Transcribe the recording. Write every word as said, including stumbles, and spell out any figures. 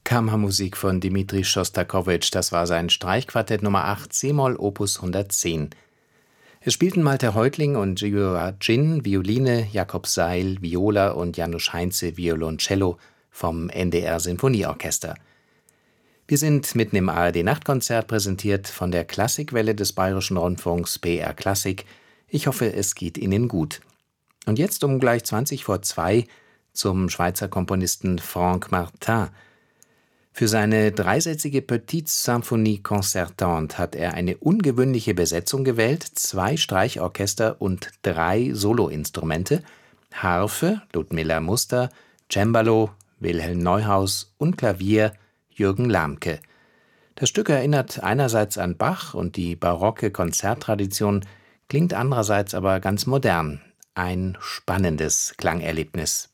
Kammermusik von Dmitri Schostakowitsch, das war sein Streichquartett Nummer acht, c-Moll Opus hundertzehn. Es spielten Malte Häuptling und György Hajin Violine, Jakob Seil Viola und Janusz Heinze Violoncello vom N D R Sinfonieorchester. Wir sind mitten im A R D-Nachtkonzert, präsentiert von der Klassikwelle des Bayerischen Rundfunks B R Klassik. Ich hoffe, es geht Ihnen gut. Und jetzt um gleich zwanzig vor zwei zum Schweizer Komponisten Franck Martin. Für seine dreisätzige Petite Symphonie concertante hat er eine ungewöhnliche Besetzung gewählt, zwei Streichorchester und drei Soloinstrumente, Harfe Ludmilla Muster, Cembalo Wilhelm Neuhaus und Klavier Jürgen Lamke. Das Stück erinnert einerseits an Bach und die barocke Konzerttradition, klingt andererseits aber ganz modern. Ein spannendes Klangerlebnis.